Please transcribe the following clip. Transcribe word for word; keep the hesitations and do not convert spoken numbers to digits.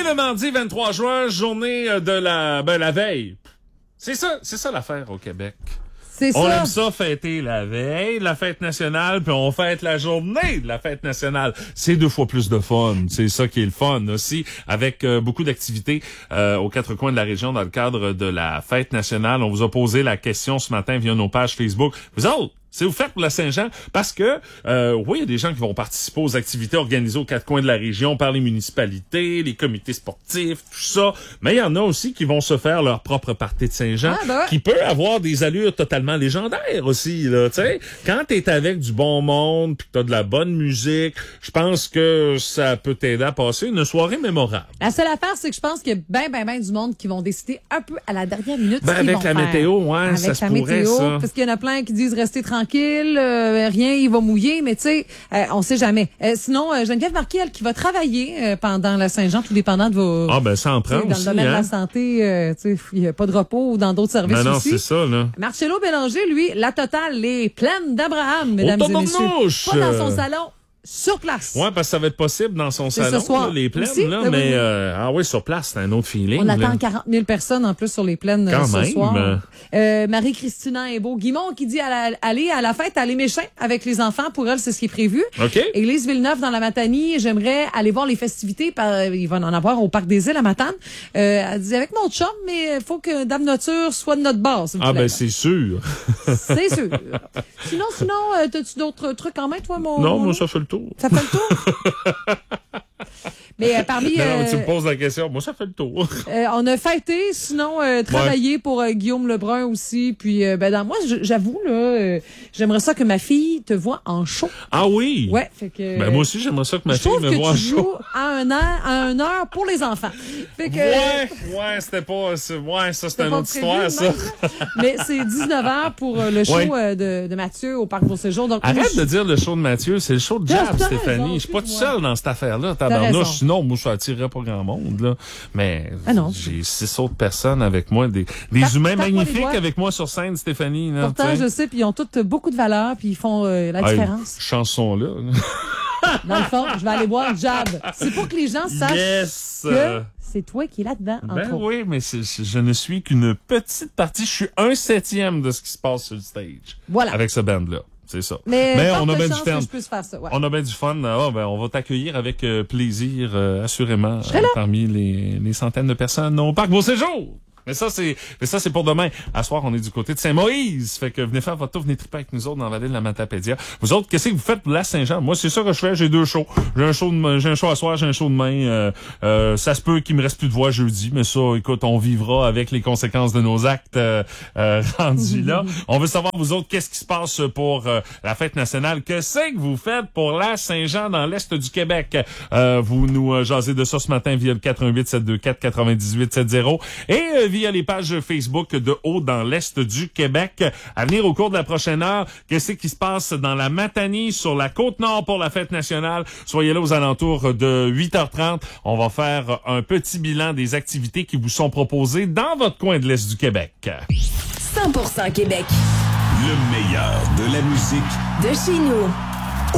le mardi vingt-trois juin, journée de la, ben, la veille. C'est ça, c'est ça l'affaire au Québec. C'est on ça. aime ça fêter la veille, la fête nationale, puis on fête la journée de la fête nationale. C'est deux fois plus de fun. C'est ça qui est le fun aussi, avec euh, beaucoup d'activités euh, aux quatre coins de la région dans le cadre de la fête nationale. On vous a posé la question ce matin via nos pages Facebook. Vous autres, c'est vous faites pour la Saint-Jean? Parce que, euh, oui, il y a des gens qui vont participer aux activités organisées aux quatre coins de la région par les municipalités, les comités sportifs, tout ça. Mais il y en a aussi qui vont se faire leur propre party de Saint-Jean, ah, ben ouais. qui peut avoir des allures totalement légendaires aussi, là, tu sais. Quand t'es avec du bon monde, pis que t'as de la bonne musique, je pense que ça peut t'aider à passer une soirée mémorable. La seule affaire, c'est que je pense qu'il y a ben, ben, ben du monde qui vont décider un peu à la dernière minute Ben, ce qu'ils avec vont la faire. météo, ouais, avec ça se la pourrait, météo, ça. parce qu'il y en a plein qui disent rester tranquille. Tranquille, euh, rien, il va mouiller, mais tu sais, euh, on sait jamais. Euh, sinon, euh, Geneviève Marquis, elle, qui va travailler euh, pendant la Saint-Jean, tout dépendant de vos... Ah, ben, ça en prend dans aussi, le domaine hein? de la santé, euh, tu sais, il n'y a pas de repos ou dans d'autres services ben non, aussi. c'est ça, là. Marcello Bélanger, lui, la totale est pleine d'Abraham, mesdames et messieurs. Pas dans son salon, sur place. Ouais, parce que ça va être possible dans son C'est salon, ce soir là, les plaines, aussi, là, oui, mais oui. Euh, ah oui, sur place, c'est un autre feeling. On là. attend quarante mille personnes en plus sur les plaines Quand euh, ce même. soir. Euh, Marie-Christina Hébeau Guimond qui dit à la- aller à la fête à Les Méchins avec les enfants. Pour elle, c'est ce qui est prévu. OK. Élise Villeneuve dans la Matanie, j'aimerais aller voir les festivités. Par, il va en avoir au Parc des Îles à Matane. Euh, elle dit avec mon chum, mais il faut que Dame Nature soit de notre base. s'il vous Ah plaît. ben c'est sûr. C'est sûr. Sinon, sinon, euh, t'as-tu d'autres trucs en main, toi, mon... Non, mon- moi ça fait le tour. Ça fait le tour? Mais euh, parmi... Non, euh, tu me poses la question, moi ça fait le tour. Euh, on a fêté, sinon euh, travaillé pour euh, Guillaume Lebrun aussi. Puis euh, ben dans moi, j- j'avoue là, euh, j'aimerais ça que ma fille te voie en show. Ah oui. Ouais, fait que. Ben moi aussi j'aimerais ça que ma je fille trouve me que voie en tu show. joues à un heure, à un heure pour les enfants. Fait que. Ouais, ouais, c'était pas, c'est- ouais, ça c'était une pas autre prévu, histoire, ça. même, là. Mais c'est dix-neuf heures pour euh, le show Ouais. euh, de, de Mathieu au Parc Beau Séjour. Donc moi, Arrête je- de dire le show de Mathieu, c'est le show de T'as Jab, raison, Stéphanie. Je suis pas tout excuse-moi. seul dans cette affaire-là, raison. tabarnouche. Sinon, moi, ça attirerait pas grand monde, là. Mais Ah non. j'ai six autres personnes avec moi, des, des Tape- humains tape-moi les magnifiques doigts. avec moi sur scène, Stéphanie. Là, Pourtant, tu sais. je sais, puis ils ont toutes beaucoup de valeur, puis ils font euh, la Hey, différence. chanson-là. Dans le fond, je vais aller voir Jab. C'est pour que les gens sachent Yes! que euh, c'est toi qui es là-dedans, entre Ben autres. oui, mais c'est- c'est- je ne suis qu'une petite partie. Je suis un septième de ce qui se passe sur le stage. Voilà. Avec ce band-là. C'est ça. Mais, on a porte bien du chance fun. que je puisse faire ça. Ouais. On a bien du fun. Ah, ben, on va t'accueillir avec euh, plaisir, euh, assurément, serai là. euh, parmi les, les centaines de personnes au Parc Beau Séjour. Mais ça, c'est, mais ça, c'est pour demain. À soir, on est du côté de Saint-Moïse. Fait que venez faire votre tour, venez triper avec nous autres dans la vallée de la Matapédia. Vous autres, qu'est-ce que vous faites pour la Saint-Jean? Moi, c'est ça que je fais. J'ai deux shows. J'ai un show de, j'ai un show à soir, j'ai un show demain. Euh, euh, ça se peut qu'il me reste plus de voix jeudi, mais ça, écoute, on vivra avec les conséquences de nos actes, euh, euh, rendus là. On veut savoir, vous autres, qu'est-ce qui se passe pour euh, la fête nationale? Que c'est que vous faites pour la Saint-Jean dans l'Est du Québec? Euh, vous nous euh, jasez de ça ce matin via le quatre un huit, sept deux quatre, neuf huit sept zéro et euh, via les pages Facebook de Haut dans l'Est du Québec. À venir au cours de la prochaine heure, qu'est-ce qui se passe dans la Matanie, sur la Côte-Nord pour la fête nationale? Soyez là aux alentours de huit heures trente. On va faire un petit bilan des activités qui vous sont proposées dans votre coin de l'Est du Québec. cent pour cent Québec. Le meilleur de la musique De chez nous.